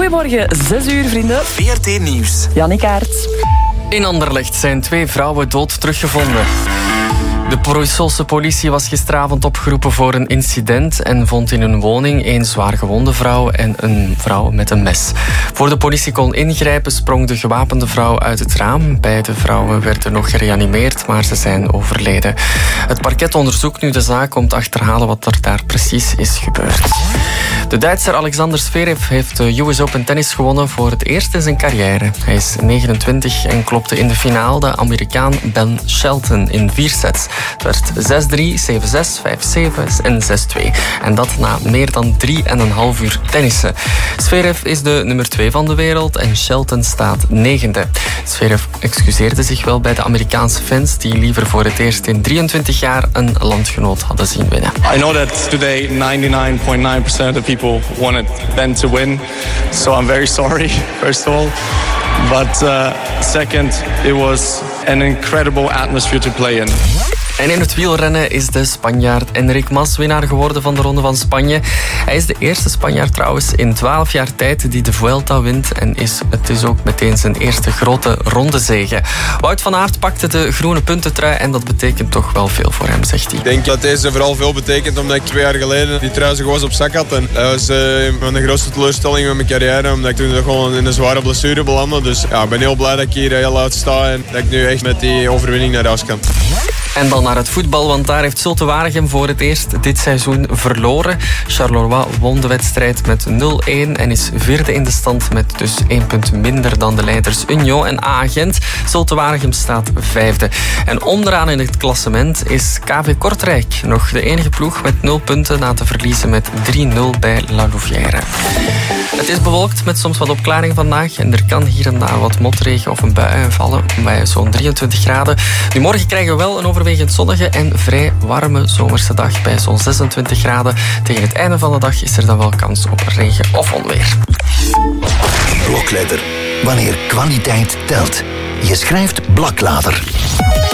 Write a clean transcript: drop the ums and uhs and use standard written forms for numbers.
Goedemorgen, 6 uur vrienden. VRT Nieuws. Jannik Aerts. In Anderlecht zijn 2 vrouwen dood teruggevonden. De Brusselse politie was gisteravond opgeroepen voor een incident en vond in hun woning een zwaar gewonde vrouw en een vrouw met een mes. Voor de politie kon ingrijpen sprong de gewapende vrouw uit het raam. Beide vrouwen werden nog gereanimeerd, maar ze zijn overleden. Het parket onderzoekt nu de zaak om te achterhalen wat er daar precies is gebeurd. De Duitser Alexander Zverev heeft de US Open tennis gewonnen voor het eerst in zijn carrière. Hij is 29 en klopte in de finale de Amerikaan Ben Shelton in 4 sets. Het werd 6-3, 7-6, 5-7 en 6-2. En dat na meer dan 3,5 uur tennissen. Zverev is de nummer 2 van de wereld en Shelton staat 9e. Zverev excuseerde zich wel bij de Amerikaanse fans die liever voor het eerst in 23 jaar een landgenoot hadden zien winnen. I know that today 99.9% of people wanted Ben to win, so I'm very sorry, first of all. But second, it was an incredible atmosphere to play in. En in het wielrennen is de Spanjaard Enric Mas winnaar geworden van de Ronde van Spanje. Hij is de eerste Spanjaard trouwens in 12 jaar tijd die de Vuelta wint. En het is ook meteen zijn eerste grote rondezege. Wout van Aert pakte de groene puntentrui en dat betekent toch wel veel voor hem, zegt hij. Ik denk dat deze vooral veel betekent omdat ik 2 jaar geleden die trui zo gewoon op zak had. En dat was mijn grootste teleurstelling met mijn carrière, omdat ik toen gewoon in een zware blessure belandde. Dus ja, ik ben heel blij dat ik hier heel uit sta en dat ik nu echt met die overwinning naar huis kan. En dan naar het voetbal, want daar heeft Zulte Waregem voor het eerst dit seizoen verloren. Charleroi won de wedstrijd met 0-1 en is 4e in de stand met dus 1 punt minder dan de leiders Union en AA Gent. Zulte Waregem staat 5e. En onderaan in het klassement is KV Kortrijk nog de enige ploeg met 0 punten na te verliezen met 3-0 bij La Louvière. Het is bewolkt met soms wat opklaring vandaag en er kan hier en daar wat motregen of een bui vallen bij zo'n 23 graden. Nu morgen krijgen we wel een overwegend zonnige en vrij warme zomerse dag bij zo'n 26 graden. Tegen het einde van de dag is er dan wel kans op regen of onweer. Blokletter. Wanneer kwaliteit telt. Je schrijft Blaklader.